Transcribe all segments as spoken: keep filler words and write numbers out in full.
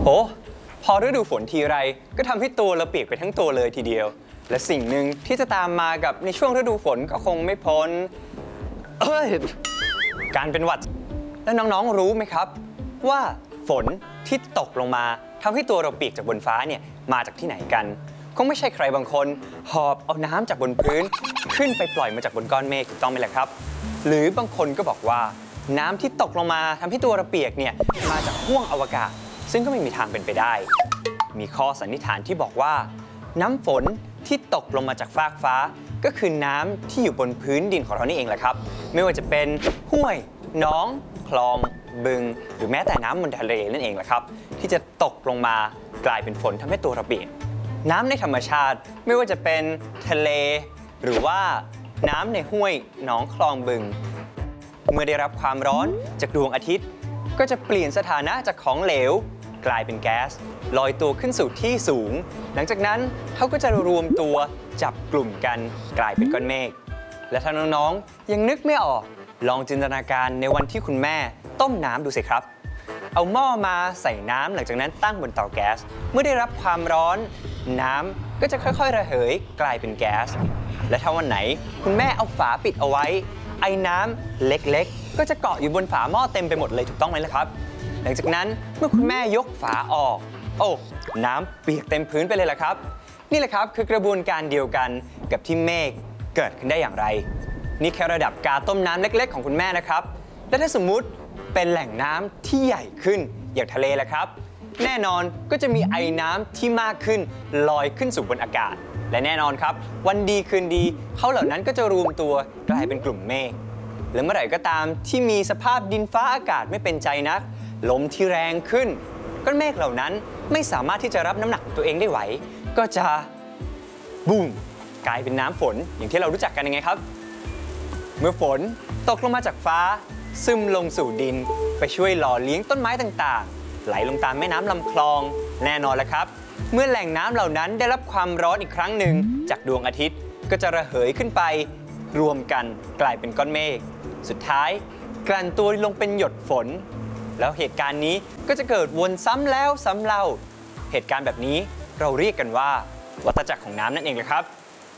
อ้พอฤดูฝนทีไรก็ทำให้ตัวเราเปียกไปทั้งตัวเลยทีเดียวและสิ่งหนึ่งที่จะตามมากับในช่วงฤดูฝนก็คงไม่พ้นเอ้ยการเป็นหวัดแล้วน้องๆรู้ไหมครับว่าฝนที่ตกลงมาทำให้ตัวเราเปียกจากบนฟ้าเนี่ยมาจากที่ไหนกันคงไม่ใช่ใครบางคนหอบเอาน้ำจากบนพื้นขึ้นไปปล่อยมาจากบนก้อนเมฆถูกต้องไหมล่ะครับหรือบางคนก็บอกว่าน้ำที่ตกลงมาทำให้ตัวเราเปียกเนี่ยมาจากห้วงอวกาศซึ่งก็ไม่มีทางเป็นไปได้มีข้อสันนิษฐานที่บอกว่าน้ำฝนที่ตกลงมาจากฟากฟ้าก็คือน้ำที่อยู่บนพื้นดินของเรานี่เองแหละครับไม่ว่าจะเป็นห้วยหนองคลองบึงหรือแม้แต่น้ำบนทะเลนั่นเองแหละครับที่จะตกลงมากลายเป็นฝนทำให้ตัวเราเปียกน้ำในธรรมชาติไม่ว่าจะเป็นทะเลหรือว่าน้ำในห้วยหนองคลองบึงเมื่อได้รับความร้อนจากดวงอาทิตย์ก็จะเปลี่ยนสถานะจากของเหลวกลายเป็นแก๊สลอยตัวขึ้นสู่ที่สูงหลังจากนั้นเขาก็จะรวมตัวจับกลุ่มกันกลายเป็นก้อนเมฆและถ้าน้องๆยังนึกไม่ออกลองจินตนาการในวันที่คุณแม่ต้มน้ำดูสิครับเอาหม้อมาใส่น้ำหลังจากนั้นตั้งบนเตาแก๊สเมื่อได้รับความร้อนน้ำก็จะค่อยๆระเหยกลายเป็นแก๊สและถ้าวันไหนคุณแม่เอาฝาปิดเอาไว้ไอ้น้ำเล็กๆก็จะเกาะอยู่บนฝาหม้อเต็มไปหมดเลยถูกต้องไหมล่ะครับหลังจากนั้นเมื่อคุณแม่ยกฝาออกโอ้น้ำเปียกเต็มพื้นไปเลยล่ะครับนี่แหละครับคือกระบวนการเดียวกันกับที่เมฆเกิดขึ้นได้อย่างไรนี่แค่ระดับกาต้มน้ำเล็กๆของคุณแม่นะครับและถ้าสมมุติเป็นแหล่งน้ำที่ใหญ่ขึ้นอย่างทะเลล่ะครับแน่นอนก็จะมีไอน้ำที่มากขึ้นลอยขึ้นสู่บนอากาศและแน่นอนครับวันดีคืนดีเขาเหล่านั้นก็จะรวมตัวกลายเป็นกลุ่มเมฆและเมื่อไหร่ก็ตามที่มีสภาพดินฟ้าอากาศไม่เป็นใจนักลมที่แรงขึ้นก้อนเมฆเหล่านั้นไม่สามารถที่จะรับน้ำหนักของตัวเองได้ไหวก็จะบูมกลายเป็นน้ำฝนอย่างที่เรารู้จักกันยังไงครับเมื่อฝนตกลงมาจากฟ้าซึมลงสู่ดินไปช่วยหล่อเลี้ยงต้นไม้ต่างๆไหลลงตามแม่น้ำลำคลองแน่นอนแหละครับเมื่อแหล่งน้ำเหล่านั้นได้รับความร้อนอีกครั้งหนึ่งจากดวงอาทิตย์ก็จะระเหยขึ้นไปรวมกันกลายเป็นก้อนเมฆสุดท้ายกลั่นตัวลงเป็นหยดฝนแล้วเหตุการณ์นี้ก็จะเกิดวนซ้ำแล้วซ้ำเล่าเหตุการณ์แบบนี้เราเรียกกันว่าวัฏจักรของน้ำนั่นเองเลยครับ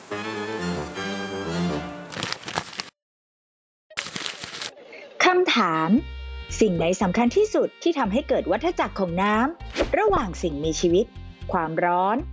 คำถามสิ่งไหนสำคัญที่สุดที่ทำให้เกิดวัฏจักรของน้ำระหว่างสิ่งมีชีวิตความร้อน